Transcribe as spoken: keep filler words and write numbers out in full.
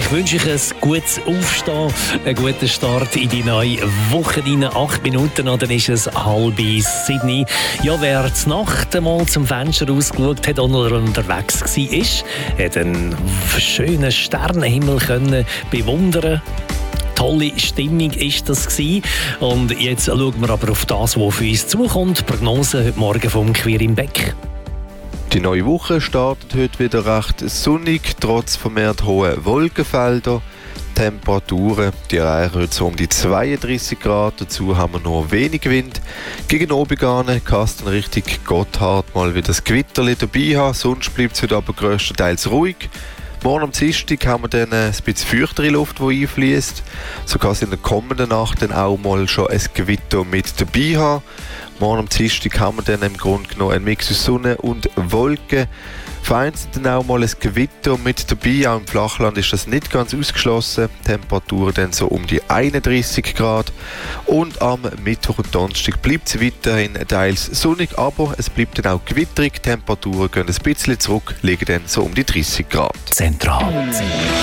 Ich wünsche euch ein gutes Aufstehen, einen guten Start in die neue Woche rein. Acht Minuten, dann ist es halb sieben. Ja, wer zur Nacht einmal zum Fenster rausgeschaut hat oder unterwegs war, hat einen schönen Sternenhimmel können bewundern. Tolle Stimmung war das gewesen. Und jetzt schauen wir aber auf das, was für uns zukommt. Die Prognose heute Morgen vom Quirin Beck. Die neue Woche startet heute wieder recht sonnig, trotz vermehrt hoher Wolkenfelder. Temperaturen, die erreichen heute so um die zweiunddreissig Grad, dazu haben wir nur wenig Wind. Gegen Obigane kann es dann Richtung Gotthard mal wieder das Gewitterli dabei haben, sonst bleibt es heute aber grösstenteils ruhig. Morgen am Dienstag haben wir dann ein bisschen feuchtere Luft, die einfließt. So kann es in der kommenden Nacht dann auch mal schon ein Gewitter mit dabei haben. Morgen am Dienstag haben wir dann im Grunde genommen einen Mix aus Sonne und Wolken. Vereinzelt dann auch mal ein Gewitter mit dabei. Auch im Flachland ist das nicht ganz ausgeschlossen. Temperaturen dann so um die einunddreissig Grad. Und am Mittwoch und Donnerstag bleibt es weiterhin teils sonnig, aber es bleibt dann auch gewitterig. Temperaturen gehen ein bisschen zurück, liegen dann so um die dreißig Grad. Zentral.